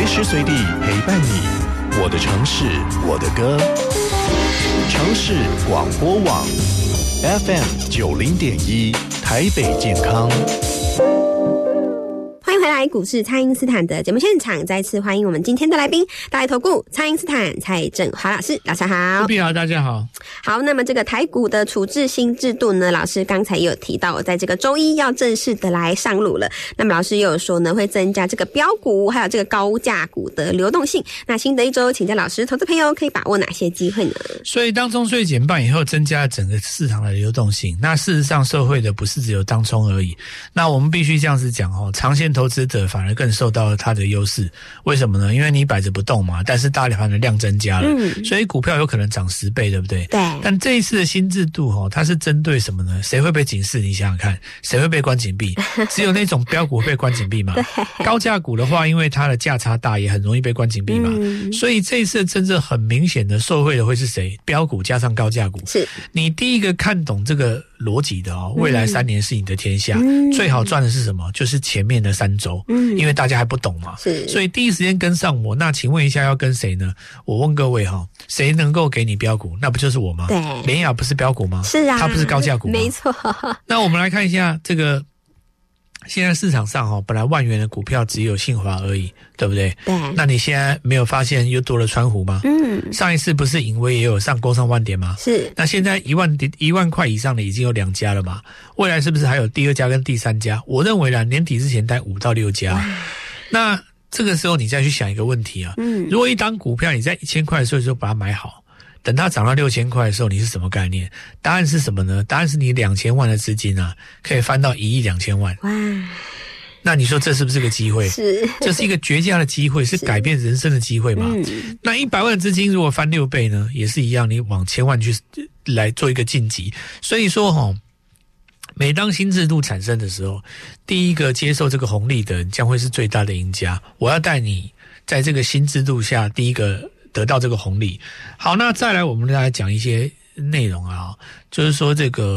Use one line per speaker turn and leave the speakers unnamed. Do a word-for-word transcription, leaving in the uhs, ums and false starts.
时随地陪伴你。我的城市，我的歌。城市广播网 F M 九零点一，台北健康。
欢迎回来，股市蔡因斯坦的节目现场，再次欢迎我们今天的来宾，大来投顾蔡因斯坦蔡正华老师，老师好。
各位好，大家好。
好，那么这个台股的处置新制度呢，老师刚才也有提到，在这个周一要正式的来上路了。那么老师也有说呢，会增加这个标股还有这个高价股的流动性。那新的一周，请教老师，投资朋友可以把握哪些机会呢？
所以当中税减半以后，增加了整个市场的流动性。那事实上，受惠的不是只有当冲而已。那我们必须这样子讲哦，长线投资者反而更受到了它的优势。为什么呢？因为你摆着不动嘛，但是大盘的量增加了，嗯，所以股票有可能涨十倍，对不对？
对。
但这一次的新制度哦，它是针对什么呢？谁会被警示？你想想看，谁会被关紧闭？只有那种标股会被关紧闭嘛？高价股的话，因为它的价差大，也很容易被关紧闭嘛。嗯，所以这一次真正很明显的受惠的会是谁？标股加上高价股。
是
你第一个看懂这个逻辑的哦，未来三年是你的天下，嗯，最好赚的是什么？就是前面的三周，嗯，因为大家还不懂嘛，
是，
所以第一时间跟上我。那请问一下，要跟谁呢？我问各位哈，谁能够给你标股？那不就是我吗？
对，
联亚不是标股吗？
是啊，
它不是高价股吗？
没错。
那我们来看一下这个。现在市场上哈，本来万元的股票只有信华而已，对不对？
对。
那你现在没有发现又多了川湖吗？嗯。上一次不是颖威也有上攻上万点吗？
是。
那现在一万点一万块以上的已经有两家了嘛？未来是不是还有第二家跟第三家？我认为啦，年底之前带五到六家。那这个时候你再去想一个问题啊，嗯，如果一档股票你在一千块的时候就把它买好。等它涨到六千块的时候，你是什么概念？答案是什么呢？答案是你两千万的资金啊，可以翻到一亿两千万。
哇！
那你说这是不是个机会？
是，
这是一个绝佳的机会，是改变人生的机会嘛？嗯，那一百万的资金如果翻六倍呢，也是一样，你往千万去来做一个晋级。所以说哈，每当新制度产生的时候，第一个接受这个红利的人将会是最大的赢家。我要带你在这个新制度下，第一个得到这个红利。好，那再来我们来讲一些内容啊，就是说这个